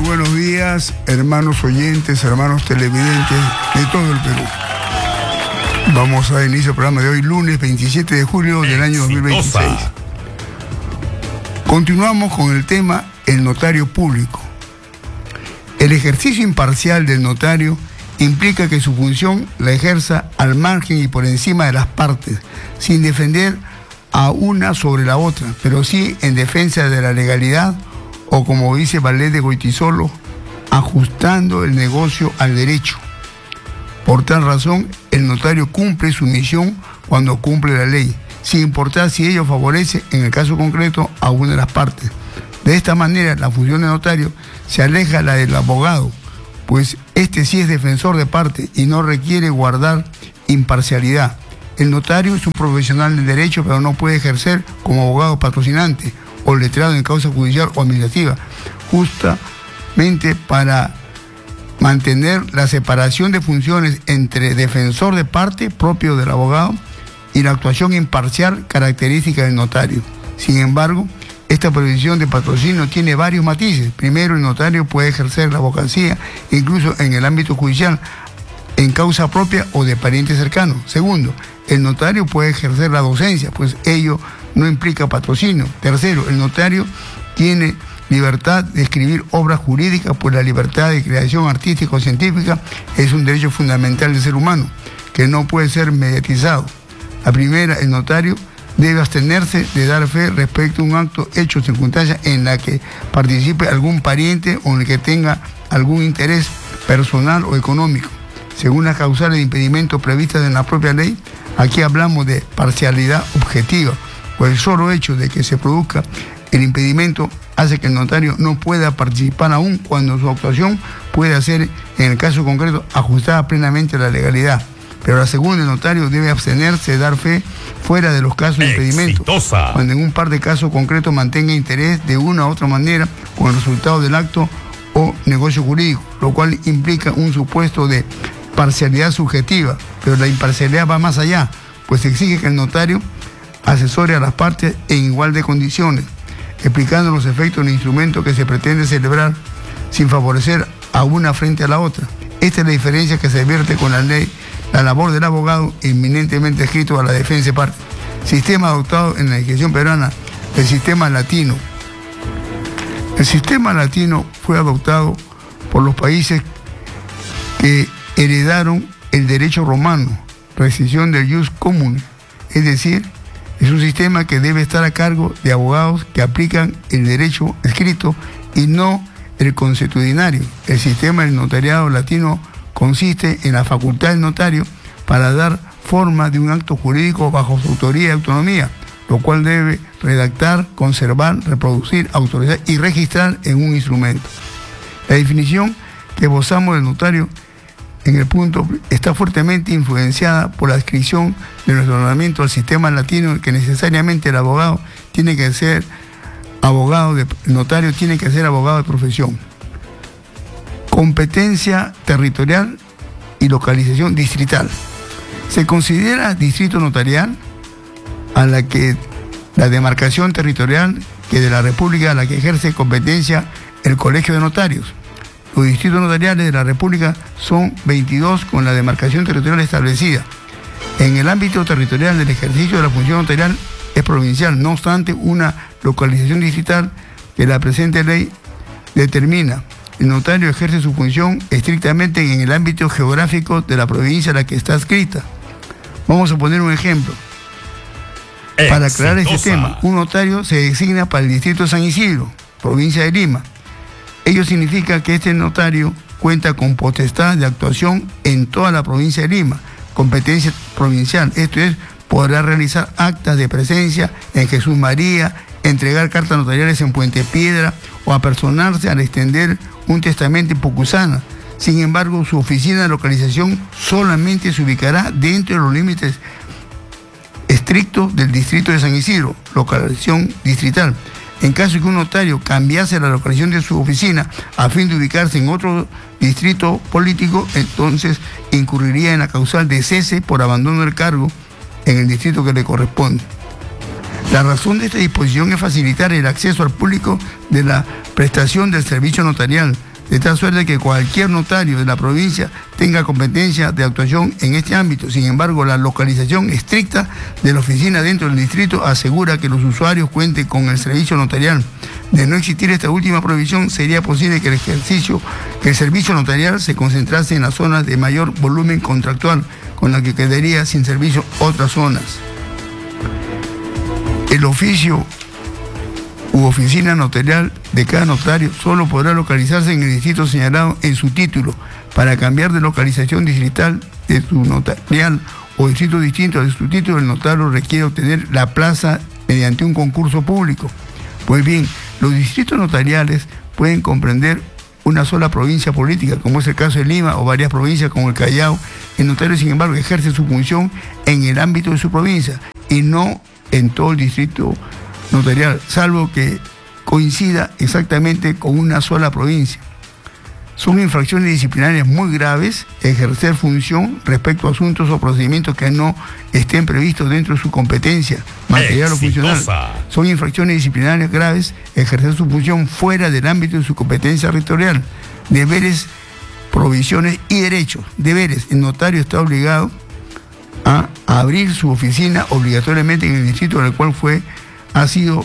buenos días, hermanos oyentes, hermanos televidentes de todo el Perú. Vamos a dar inicio al programa de hoy, lunes 27 de julio del año 2026. Continuamos con el tema el notario público. El ejercicio imparcial del notario implica que su función la ejerza al margen y por encima de las partes, sin defender a una sobre la otra, pero sí en defensa de la legalidad, o como dice Valés de Goytisolo, ajustando el negocio al derecho. Por tal razón, el notario cumple su misión cuando cumple la ley, sin importar si ello favorece, en el caso concreto, a una de las partes. De esta manera, la función de notario se aleja de la del abogado, pues este sí es defensor de parte y no requiere guardar imparcialidad. El notario es un profesional del derecho, pero no puede ejercer como abogado patrocinante o letrado en causa judicial o administrativa, justamente para mantener la separación de funciones entre defensor de parte propio del abogado y la actuación imparcial característica del notario. Sin embargo, esta prohibición de patrocinio tiene varios matices. Primero, el notario puede ejercer la abogacía incluso en el ámbito judicial en causa propia o de parientes cercanos. Segundo, el notario puede ejercer la docencia, pues ello no implica patrocinio. Tercero, el notario tiene libertad de escribir obras jurídicas, pues la libertad de creación artística o científica es un derecho fundamental del ser humano, que no puede ser mediatizado. La primera, el notario debe abstenerse de dar fe respecto a un acto hecho o circunstancia en la que participe algún pariente o en el que tenga algún interés personal o económico. Según las causales de impedimento previstas en la propia ley, aquí hablamos de parcialidad objetiva, pues el solo hecho de que se produzca el impedimento hace que el notario no pueda participar aún cuando su actuación puede ser, en el caso concreto, ajustada plenamente a la legalidad. Pero la segunda, el notario debe abstenerse de dar fe fuera de los casos de impedimento, cuando en un par de casos concretos mantenga interés de una u otra manera con el resultado del acto o negocio jurídico, lo cual implica un supuesto de parcialidad subjetiva, pero la imparcialidad va más allá, pues exige que el notario asesore a las partes en igual de condiciones, explicando los efectos del instrumento que se pretende celebrar sin favorecer a una frente a la otra. Esta es la diferencia que se vierte con la ley, la labor del abogado eminentemente escrito a la defensa de parte. Sistema adoptado en la legislación peruana, el sistema latino. El sistema latino fue adoptado por los países que heredaron el derecho romano, rescisión del jus comune, es decir, es un sistema que debe estar a cargo de abogados que aplican el derecho escrito y no el consuetudinario. El sistema del notariado latino consiste en la facultad del notario para dar forma de un acto jurídico bajo su autoría y autonomía, lo cual debe redactar, conservar, reproducir, autorizar y registrar en un instrumento. La definición que esbozamos del notario en el punto está fuertemente influenciada por la adscripción de nuestro ordenamiento al sistema latino, que necesariamente el abogado tiene que ser abogado, el notario tiene que ser abogado de profesión. Competencia territorial y localización distrital. Se considera distrito notarial a la que la demarcación territorial que de la República a la que ejerce competencia el Colegio de Notarios. Los distritos notariales de la República son 22 con la demarcación territorial establecida. En el ámbito territorial del ejercicio de la función notarial es provincial, no obstante una localización distrital que la presente ley determina. El notario ejerce su función estrictamente en el ámbito geográfico de la provincia a la que está adscrita. Vamos a poner un ejemplo. Para aclarar este tema, un notario se designa para el distrito de San Isidro, provincia de Lima. Ello significa que este notario cuenta con potestad de actuación en toda la provincia de Lima, competencia provincial. Esto es, podrá realizar actas de presencia en Jesús María, entregar cartas notariales en Puente Piedra o apersonarse al extender un testamento en Pucusana. Sin embargo, su oficina de localización solamente se ubicará dentro de los límites estrictos del distrito de San Isidro, localización distrital. En caso de que un notario cambiase la localización de su oficina a fin de ubicarse en otro distrito político, entonces incurriría en la causal de cese por abandono del cargo en el distrito que le corresponde. La razón de esta disposición es facilitar el acceso al público de la prestación del servicio notarial, de tal suerte que cualquier notario de la provincia tenga competencia de actuación en este ámbito. Sin embargo, la localización estricta de la oficina dentro del distrito asegura que los usuarios cuenten con el servicio notarial. De no existir esta última prohibición, sería posible que el servicio notarial se concentrase en las zonas de mayor volumen contractual, con la que quedaría sin servicio otras zonas. El oficio u oficina notarial de cada notario solo podrá localizarse en el distrito señalado en su título. Para cambiar de localización distrital de su notarial o distrito distinto de su título, el notario requiere obtener la plaza mediante un concurso público. Pues bien, los distritos notariales pueden comprender una sola provincia política, como es el caso de Lima, o varias provincias como el Callao. El notario, sin embargo, ejerce su función en el ámbito de su provincia y no en todo el distrito notarial, salvo que coincida exactamente con una sola provincia. Son infracciones disciplinarias muy graves ejercer función respecto a asuntos o procedimientos que no estén previstos dentro de su competencia material o funcional. Son infracciones disciplinarias graves ejercer su función fuera del ámbito de su competencia territorial. Deberes, provisiones y derechos. Deberes. El notario está obligado a abrir su oficina obligatoriamente en el distrito en el cual ha sido